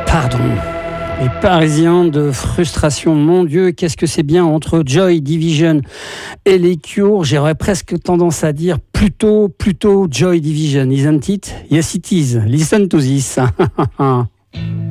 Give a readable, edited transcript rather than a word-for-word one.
Pardon. Les Parisiens de frustration, mon Dieu, qu'est-ce que c'est bien entre Joy Division et les Cure. J'aurais presque tendance à dire plutôt Joy Division, isn't it? Yes it is. Listen to this.